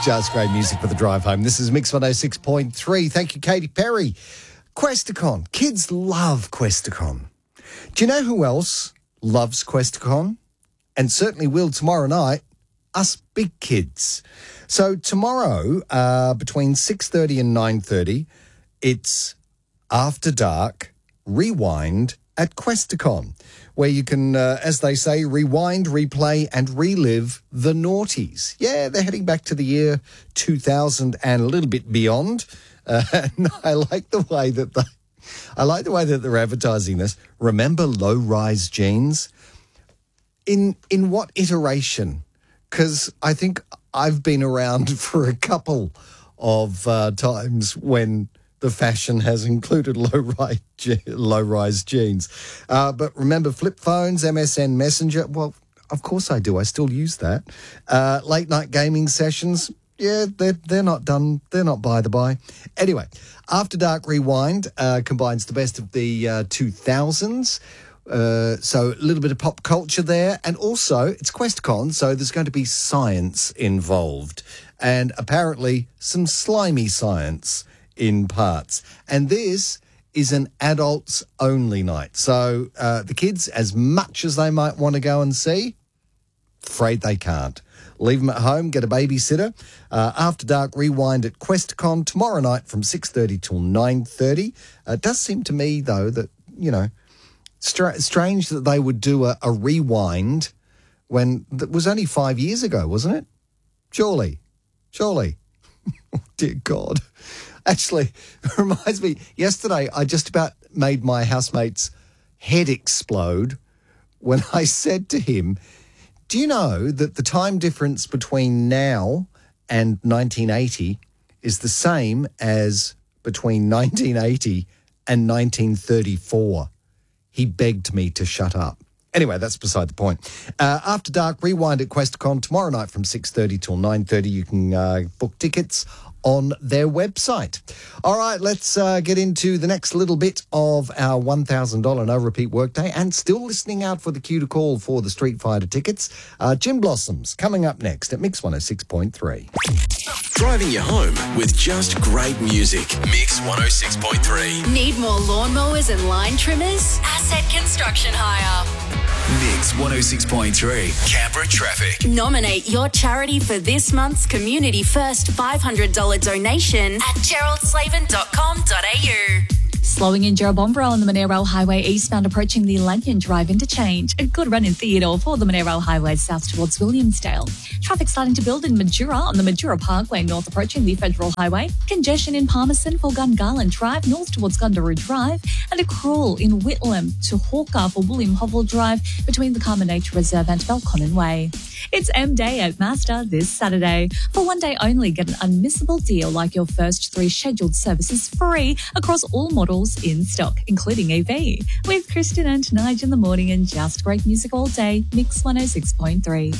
Just great music for the drive home. This is Mix 106.3. Thank you, Katy Perry. Questacon. Kids love Questacon. Do you know who else loves Questacon? And certainly will tomorrow night? Us big kids. So tomorrow, between 6:30 and 9:30, it's After Dark Rewind at Questacon, where you can, as they say, rewind, replay and relive the noughties. Yeah, they're heading back to the year 2000 and a little bit beyond. And I like the way that they're advertising this. Remember low-rise jeans? In what iteration? Because I think I've been around for a couple of times when the fashion has included low-rise jeans. But remember flip phones, MSN Messenger? Well, of course I do. I still use that. Late-night gaming sessions? Yeah, they're not done. They're not by the by. Anyway, After Dark Rewind combines the best of the 2000s. So a little bit of pop culture there. And also, it's Questacon, so there's going to be science involved. And apparently some slimy science in parts. And this is an adults-only night. So the kids, as much as they might want to go and see, afraid they can't. Leave them at home, get a babysitter. After Dark Rewind at Questacon tomorrow night from 6:30 till 9:30. It does seem to me, though, that, you know, strange that they would do a rewind when that was only 5 years ago, wasn't it? Surely. Oh, dear God. Actually, it reminds me, yesterday I just about made my housemate's head explode when I said to him, do you know that the time difference between now and 1980 is the same as between 1980 and 1934? He begged me to shut up. Anyway, that's beside the point. After Dark Rewind at Questacon tomorrow night from 6:30 till 9:30. You can book tickets on their website. All right, let's get into the next little bit of our $1,000 no repeat workday, and still listening out for the cue to call for the Street Fighter tickets. Gin Blossoms coming up next at Mix 106.3. Driving you home with just great music. Mix 106.3. Need more lawnmowers and line trimmers? Asset Construction Hire. Mix 106.3. Canberra Traffic. Nominate your charity for this month's Community First $500 donation at geraldslaven.com.au. Slowing in Jerrabomberra on the Monaro Highway eastbound approaching the Lanyon Drive interchange. A good run in Theodore for the Monaro Highway south towards Williamsdale. Traffic starting to build in Majura on the Majura Parkway north approaching the Federal Highway. Congestion in Palmerston for Gungarland Drive north towards Gundaroo Drive. And a crawl in Whitlam to Hawker for William Hovell Drive between the Carmen Nature Reserve and Belconnen Way. It's M Day at Mazda this Saturday. For one day only, get an unmissable deal like your first 3 scheduled services free across all models in stock, including EV. With Kristen and Nige in the morning and just great music all day, Mix 106.3.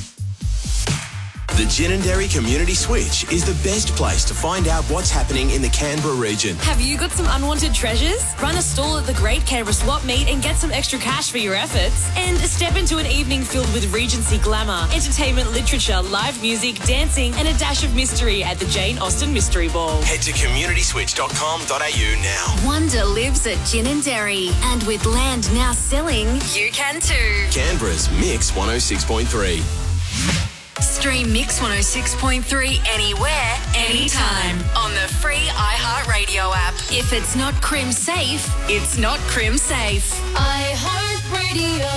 The Ginninderry Community Switch is the best place to find out what's happening in the Canberra region. Have you got some unwanted treasures? Run a stall at the Great Canberra Swap Meet and get some extra cash for your efforts. And step into an evening filled with Regency glamour, entertainment, literature, live music, dancing and a dash of mystery at the Jane Austen Mystery Ball. Head to communityswitch.com.au now. Wonder lives at Ginninderry, and with land now selling, you can too. Canberra's Mix 106.3. Stream Mix 106.3 anywhere, anytime on the free iHeartRadio app. If it's not crim safe, it's not crim safe. iHeartRadio.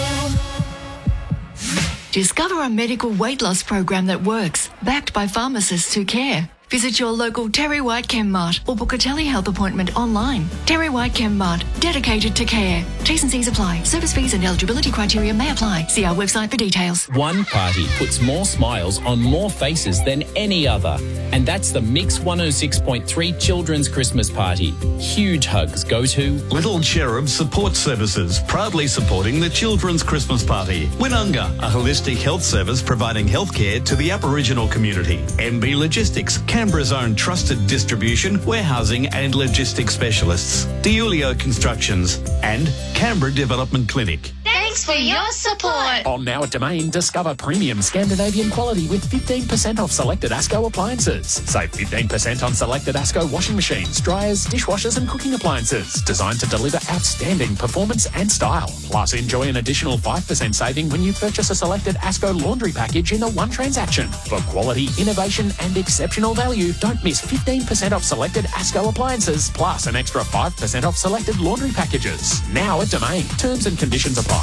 Discover a medical weight loss program that works, backed by pharmacists who care. Visit your local Terry White Chemmart or book a telehealth appointment online. Terry White Chemmart, dedicated to care. T's and C's apply. Service fees and eligibility criteria may apply. See our website for details. One party puts more smiles on more faces than any other. And that's the Mix 106.3 Children's Christmas Party. Huge hugs go to Little Cherub Support Services, proudly supporting the Children's Christmas Party. Winunga, a holistic health service providing healthcare to the Aboriginal community. MB Logistics, Canberra's own trusted distribution, warehousing and logistics specialists. Diulio Constructions and Canberra Development Clinic. Thanks Thanks for your support. On now at Domain, discover premium Scandinavian quality with 15% off selected ASCO appliances. Save 15% on selected ASCO washing machines, dryers, dishwashers and cooking appliances. Designed to deliver outstanding performance and style. Plus, enjoy an additional 5% saving when you purchase a selected ASCO laundry package in a one transaction. For quality, innovation and exceptional value, don't miss 15% off selected ASCO appliances, plus an extra 5% off selected laundry packages. Now at Domain. Terms and conditions apply.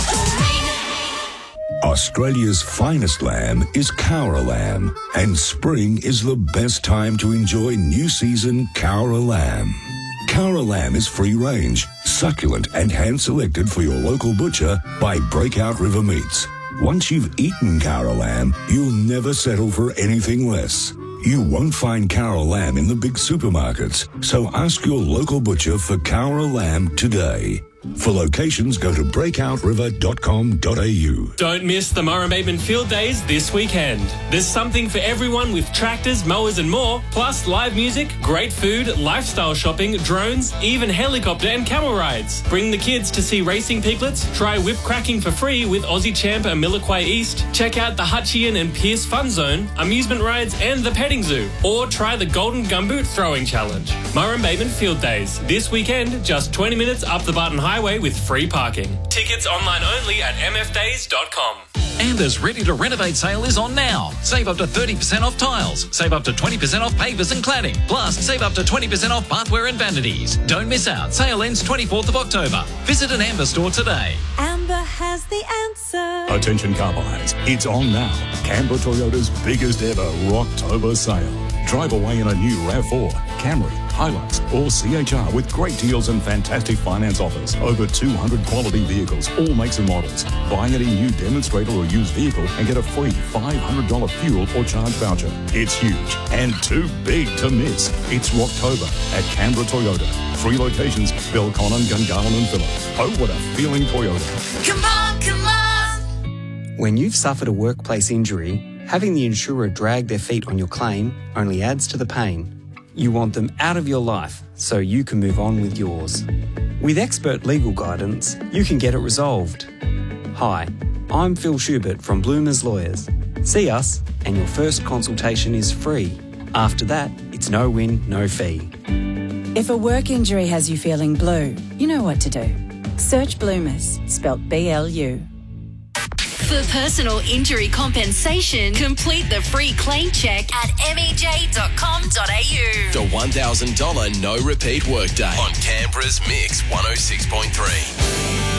Australia's finest lamb is Cowra lamb, and spring is the best time to enjoy new season Cowra lamb. Cowra lamb is free range, succulent and hand-selected for your local butcher by Breakout River Meats. Once you've eaten Cowra lamb, you'll never settle for anything less. You won't find Cowra lamb in the big supermarkets, so ask your local butcher for Cowra lamb today. For locations, go to breakouriver.com.au. Don't miss the Murray Bateman Field Days this weekend. There's something for everyone with tractors, mowers and more, plus live music, great food, lifestyle shopping, drones, even helicopter and camel rides. Bring the kids to see racing piglets, try whip cracking for free with Aussie champ Amilquay East, check out the Hutchian and Pierce Fun Zone, amusement rides and the petting zoo, or try the Golden Gumboot Throwing Challenge. Murray Bateman Field Days this weekend, just 20 minutes up the Barton Highway with free parking. Tickets online only at mfdays.com. Amber's Ready to Renovate sale is on now. Save up to 30% off tiles. Save up to 20% off pavers and cladding. Plus, save up to 20% off bathware and vanities. Don't miss out. Sale ends 24th of October. Visit an Amber store today. Amber has the answer. Attention car buyers, it's on now. Canberra Toyota's biggest ever Rocktober sale. Drive away in a new RAV4, Camry, Hilux or CHR with great deals and fantastic finance offers. Over 200 quality vehicles, all makes and models. Buy any new demonstrator or used vehicle and get a free $500 fuel or charge voucher. It's huge and too big to miss. It's Rocktober at Canberra Toyota. 3 locations, Belconnen, Gungahlin and Phillip. Oh, what a feeling Toyota. Come on, come on. When you've suffered a workplace injury, having the insurer drag their feet on your claim only adds to the pain. You want them out of your life so you can move on with yours. With expert legal guidance, you can get it resolved. Hi, I'm Phil Schubert from Bloomers Lawyers. See us and your first consultation is free. After that, it's no win, no fee. If a work injury has you feeling blue, you know what to do. Search Bloomers, spelt BLU. For personal injury compensation, complete the free claim check at mej.com.au. The $1,000 no repeat workday on Canberra's Mix 106.3.